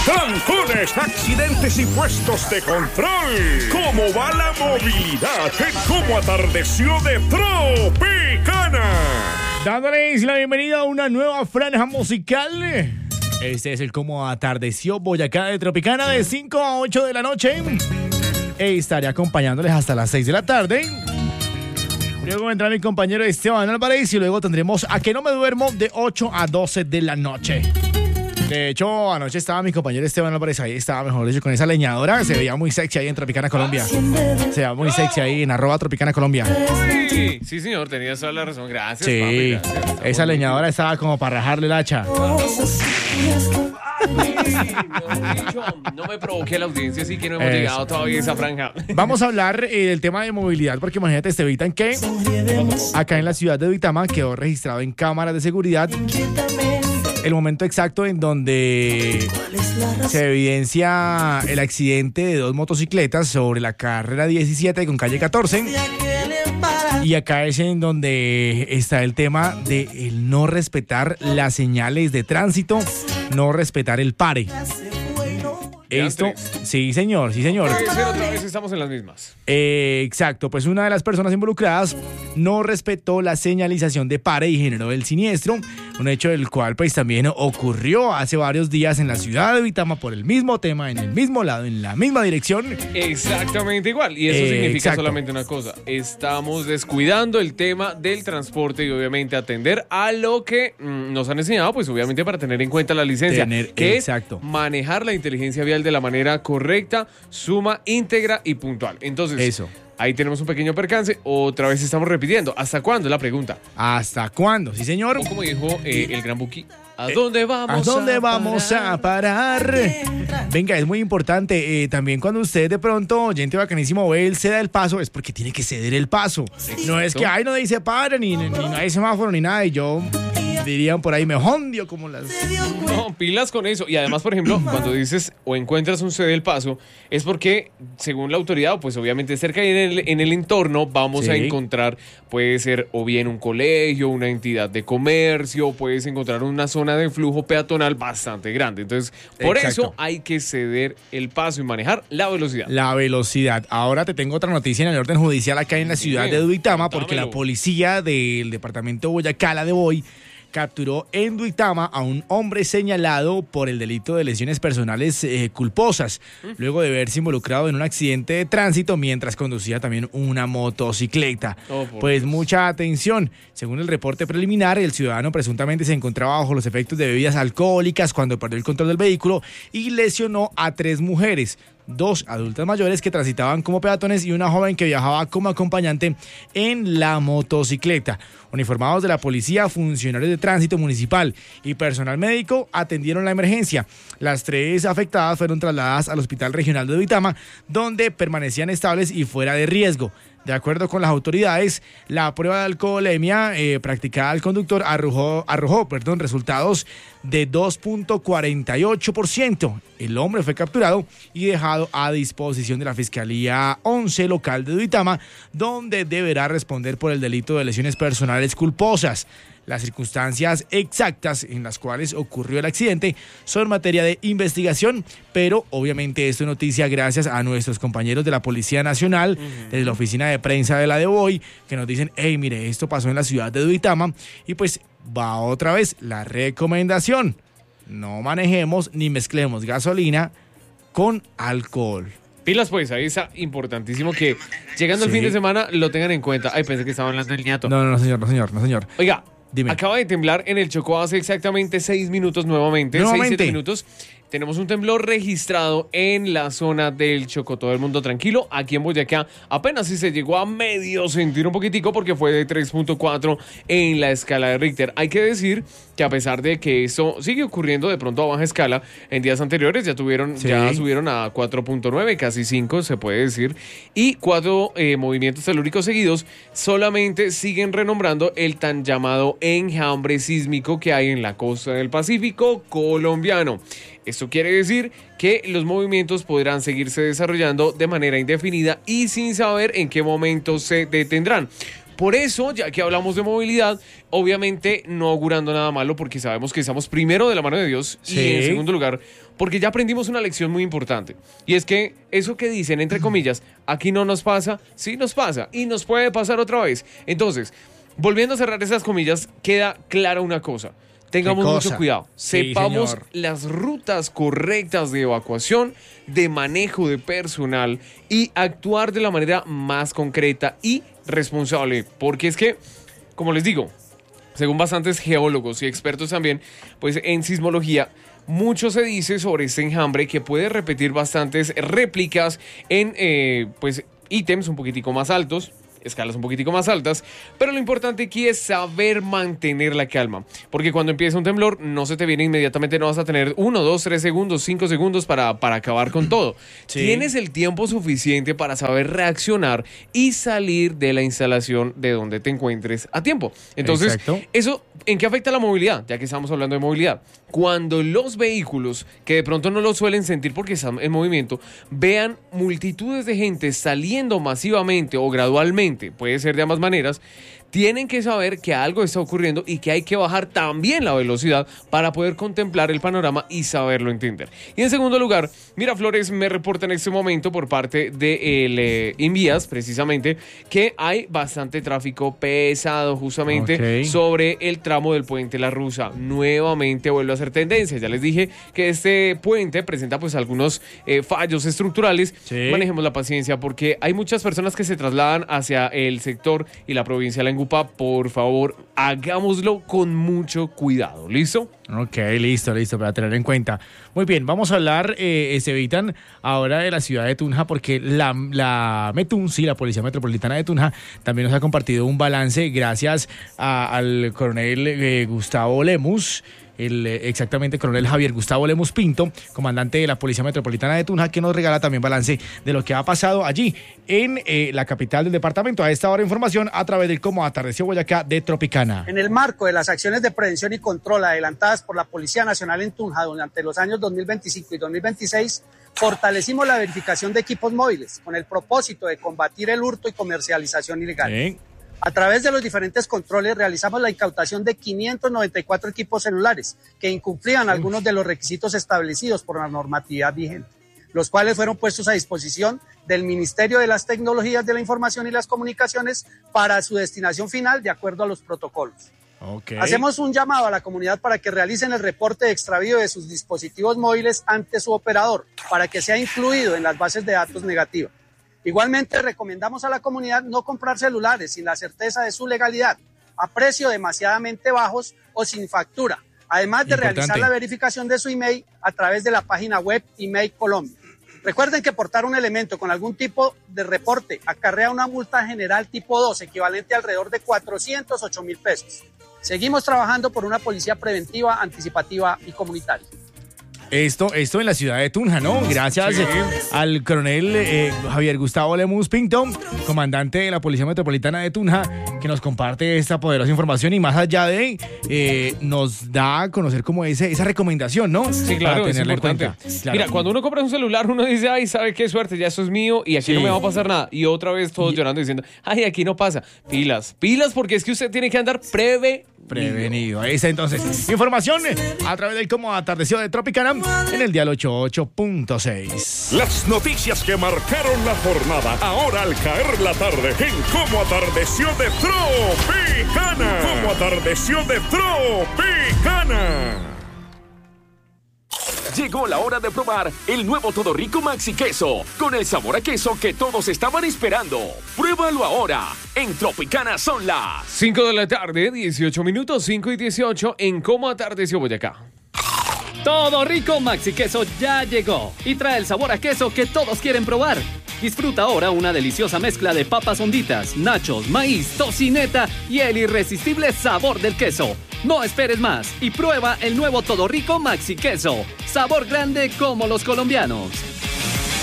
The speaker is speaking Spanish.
trancones, accidentes y puestos de control. ¿Cómo va la movilidad? ¿Cómo atardeció de Tropicana? Dándoles la bienvenida a una nueva franja musical. Este es el Cómo atardeció Boyacá de Tropicana de 5 a 8 de la noche. Estaré acompañándoles hasta las 6 de la tarde. Luego vendrá mi compañero Esteban Álvarez y luego tendremos A Que No Me Duermo de 8 a 12 de la noche. De hecho, anoche estaba mi compañero Esteban Álvarez ahí, estaba mejor dicho con esa leñadora. Se veía muy sexy ahí en Tropicana Colombia. Se veía muy sexy ahí en @Tropicana Colombia. Sí, sí, señor, tenías toda la razón. Gracias, Sí, papi, gracias. esa leñadora estaba como para rajarle el hacha. No me provoque a la audiencia, así que no hemos llegado todavía a esa franja. Vamos a hablar del tema de movilidad, porque imagínate, Estevitan, que acá en la ciudad de Duitama quedó registrado en cámaras de seguridad el momento exacto en donde se evidencia el accidente de dos motocicletas sobre la carrera 17 con calle 14. Y acá es en donde está el tema de el no respetar las señales de tránsito, no respetar el pare. Esto, sí señor, sí señor. Puede ser otra vez, estamos en las mismas. Exacto, pues una de las personas involucradas no respetó la señalización de pare y generó el siniestro, un hecho del cual pues también ocurrió hace varios días en la ciudad de Duitama por el mismo tema, en el mismo lado, en la misma dirección. Exactamente igual, y eso significa exacto. solamente una cosa: estamos descuidando el tema del transporte y obviamente atender a lo que nos han enseñado, pues obviamente para tener en cuenta la licencia, que exacto. es manejar la inteligencia vial de la manera correcta, suma, íntegra y puntual. Entonces, Eso. Ahí tenemos un pequeño percance. Otra vez estamos repitiendo. ¿Hasta cuándo? Es la pregunta. ¿Hasta cuándo? Sí, señor. O como dijo el gran Buki, ¿a dónde vamos? ¿A dónde vamos a parar? Venga, es muy importante. También cuando usted de pronto, oyente bacanísimo, ve el ceda el paso, es porque tiene que ceder el paso. No es que ahí no dice pare, ni no hay semáforo, ni nada. Y yo dirían por ahí, me jondio como las... No, pilas con eso. Y además, por ejemplo, cuando dices o encuentras un cede el paso, es porque, según la autoridad, pues obviamente cerca en el entorno vamos a encontrar, puede ser o bien un colegio, una entidad de comercio, puedes encontrar una zona de flujo peatonal bastante grande. Entonces, por eso hay que ceder el paso y manejar la velocidad. La velocidad. Ahora te tengo otra noticia en el orden judicial acá en la ciudad de Duitama, porque la policía del departamento Boyacá, la de Boy, capturó en Duitama a un hombre señalado por el delito de lesiones personales culposas, luego de verse involucrado en un accidente de tránsito mientras conducía también una motocicleta. Pues mucha atención. Según el reporte preliminar, el ciudadano presuntamente se encontraba bajo los efectos de bebidas alcohólicas cuando perdió el control del vehículo y lesionó a 3 mujeres. 2 adultas mayores que transitaban como peatones y una joven que viajaba como acompañante en la motocicleta. Uniformados de la policía, funcionarios de tránsito municipal y personal médico atendieron la emergencia. Las 3 afectadas fueron trasladadas al Hospital Regional de Duitama, donde permanecían estables y fuera de riesgo. De acuerdo con las autoridades, la prueba de alcoholemia practicada al conductor arrojó resultados de 2.48%. El hombre fue capturado y dejado a disposición de la Fiscalía 11 local de Duitama, donde deberá responder por el delito de lesiones personales culposas. Las circunstancias exactas en las cuales ocurrió el accidente son materia de investigación, pero obviamente esto es noticia gracias a nuestros compañeros de la Policía Nacional, desde la oficina de prensa de la de Boy, que nos dicen, hey, mire, esto pasó en la ciudad de Duitama, y pues va otra vez la recomendación: no manejemos ni mezclemos gasolina con alcohol. Pilas pues, ahí está importantísimo que llegando el fin de semana lo tengan en cuenta. Ay, pensé que estaba hablando del ñato. No, señor. Oiga, dime. Acaba de temblar en el Chocó hace exactamente 6 minutos nuevamente. 6-7 minutos. Tenemos un temblor registrado en la zona del Chocó. Todo el mundo tranquilo. Aquí en Boyacá apenas si se llegó a medio sentir un poquitico porque fue de 3.4 en la escala de Richter. Hay que decir que a pesar de que eso sigue ocurriendo de pronto a baja escala, en días anteriores ya subieron a 4.9, casi 5 se puede decir. Y 4 movimientos telúricos seguidos solamente siguen renombrando el tan llamado enjambre sísmico que hay en la costa del Pacífico colombiano. Esto quiere decir que los movimientos podrán seguirse desarrollando de manera indefinida y sin saber en qué momento se detendrán. por eso, ya que hablamos de movilidad, obviamente no augurando nada malo, porque sabemos que estamos primero de la mano de Dios y en segundo lugar, porque ya aprendimos una lección muy importante. Y es que eso que dicen, entre comillas, aquí no nos pasa, sí nos pasa y nos puede pasar otra vez. Entonces, volviendo a cerrar esas comillas, queda clara una cosa. Tengamos mucho cuidado, sepamos las rutas correctas de evacuación, de manejo de personal y actuar de la manera más concreta y responsable, porque es que, como les digo, según bastantes geólogos y expertos también, pues en sismología, mucho se dice sobre este enjambre que puede repetir bastantes réplicas en pues ítems un poquitico más altos, escalas un poquitico más altas, pero lo importante aquí es saber mantener la calma, porque cuando empieza un temblor no se te viene inmediatamente, no vas a tener 1, 2, 3 segundos, 5 segundos para acabar con todo. Tienes el tiempo suficiente para saber reaccionar y salir de la instalación de donde te encuentres a tiempo. Entonces, ¿eso en qué afecta la movilidad? Ya que estamos hablando de movilidad. Cuando los vehículos, que de pronto no lo suelen sentir porque están en movimiento, vean multitudes de gente saliendo masivamente o gradualmente, puede ser de ambas maneras, tienen que saber que algo está ocurriendo y que hay que bajar también la velocidad para poder contemplar el panorama y saberlo entender. Y en segundo lugar, Miraflores me reporta en este momento por parte de Invías, precisamente, que hay bastante tráfico pesado justamente sobre el tramo del puente La Rusa. Nuevamente vuelve a ser tendencia. Ya les dije que este puente presenta pues algunos fallos estructurales. Manejemos la paciencia porque hay muchas personas que se trasladan hacia el sector y la provincia de la Gupa, por favor, hagámoslo con mucho cuidado. ¿Listo? Ok, listo, para tener en cuenta. Muy bien, vamos a hablar, Estevitan, ahora de la ciudad de Tunja, porque la METUNCI, la Policía Metropolitana de Tunja, también nos ha compartido un balance gracias al coronel Gustavo Lemus, exactamente coronel Javier Gustavo Lemus Pinto, comandante de la Policía Metropolitana de Tunja, que nos regala también balance de lo que ha pasado allí en la capital del departamento. A esta hora información a través del Cómo Atardeció Boyacá de Tropicana. En el marco de las acciones de prevención y control adelantadas por la Policía Nacional en Tunja durante los años 2025 y 2026, fortalecimos la verificación de equipos móviles con el propósito de combatir el hurto y comercialización ilegal. A través de los diferentes controles realizamos la incautación de 594 equipos celulares que incumplían algunos de los requisitos establecidos por la normatividad vigente, los cuales fueron puestos a disposición del Ministerio de las Tecnologías de la Información y las Comunicaciones para su destinación final de acuerdo a los protocolos. Hacemos un llamado a la comunidad para que realicen el reporte de extravío de sus dispositivos móviles ante su operador para que sea incluido en las bases de datos negativas. Igualmente recomendamos a la comunidad no comprar celulares sin la certeza de su legalidad, a precios demasiadamente bajos o sin factura, además de realizar la verificación de su email a través de la página web Email Colombia. Recuerden que portar un elemento con algún tipo de reporte acarrea una multa general tipo 2, equivalente a alrededor de 408.000 pesos. Seguimos trabajando por una policía preventiva, anticipativa y comunitaria. Esto en la ciudad de Tunja, ¿no? Gracias al coronel Javier Gustavo Lemus Pinto, comandante de la Policía Metropolitana de Tunja, que nos comparte esta poderosa información y más allá de nos da a conocer como esa recomendación, ¿no? Sí, claro, para es importante. Mira, cuando uno compra un celular, uno dice, ay, ¿sabe qué suerte? Ya eso es mío y aquí no me va a pasar nada. Y otra vez todos llorando diciendo, ay, aquí no pasa. Pilas, porque es que usted tiene que andar prevenido. Ahí está entonces. Información a través del Cómo Atardeció de Tropicana en el dial 88.6. Las noticias que marcaron la jornada, ahora al caer la tarde, en Cómo Atardeció de Tropicana. Cómo Atardeció de Tropicana. Llegó la hora de probar el nuevo Todo Rico Maxi Queso, con el sabor a queso que todos estaban esperando. Pruébalo ahora. En Tropicana son las 5 de la tarde, 18 minutos, 5 y 18 en Cómo Atardeció Boyacá. Todo Rico Maxi Queso ya llegó y trae el sabor a queso que todos quieren probar. Disfruta ahora una deliciosa mezcla de papas honditas, nachos, maíz, tocineta y el irresistible sabor del queso. No esperes más y prueba el nuevo Todo Rico Maxi Queso. Sabor grande como los colombianos.